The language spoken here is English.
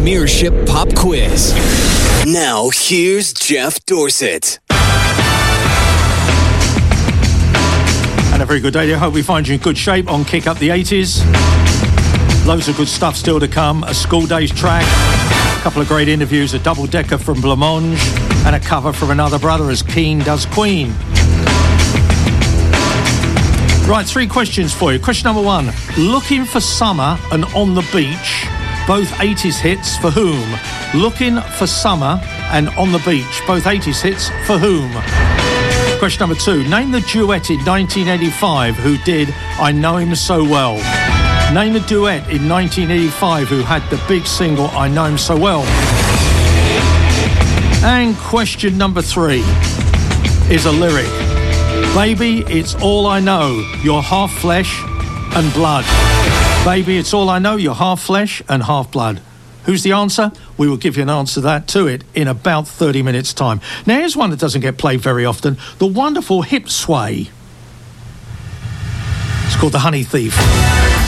Premiership Pop Quiz. Now, here's Jeff Dorsett. And a very good day there. Hope we find you in good shape on Kick Up the 80s. Loads of good stuff still to come. A school days track, a couple of great interviews, a double-decker from Blancmange, and a cover from Another Brother as Keane does Queen. Right, 3 questions for you. Question number 1. Looking for Summer and On the Beach, both 80s hits, for whom? Looking for Summer and On the Beach, both 80s hits, for whom? Question number 2. Name the duet in 1985 who did I Know Him So Well. Name the duet in 1985 who had the big single I Know Him So Well. And question number 3 is a lyric. Baby, it's all I know, you're half flesh and blood. Baby, it's all I know, you're half flesh and half blood. Who's the answer? We will give you an answer to it in about 30 minutes' time. Now, here's one that doesn't get played very often. The wonderful Hip Sway. It's called The Honey Thief.